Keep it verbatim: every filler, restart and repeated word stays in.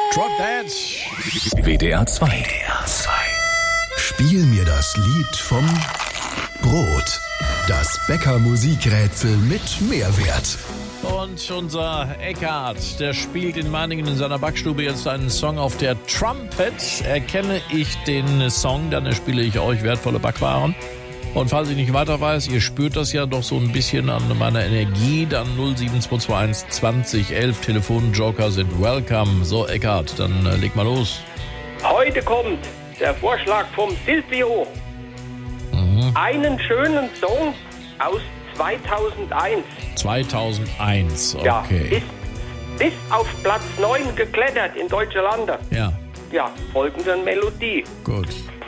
Drop Dead. W D R zwei. W D R zwei. Spiel mir das Lied vom Brot. Das Bäcker-Musikrätsel mit Mehrwert. Und unser Eckhard, der spielt in Meiningen in seiner Backstube jetzt einen Song auf der Trumpet. Erkenne ich den Song, dann spiele ich euch wertvolle Backwaren. Und falls ich nicht weiter weiß, ihr spürt das ja doch so ein bisschen an meiner Energie, dann null sieben zwei zwei eins zwanzig elf Telefonjoker sind welcome. So, Eckhard, dann äh, leg mal los. Heute kommt der Vorschlag vom Silvio. Mhm. Einen schönen Song aus zweitausendeins. zweitausendeins, okay. Ja, ist bis auf Platz neun geklettert in deutsche Lande. Ja. Ja, folgende Melodie. Gut.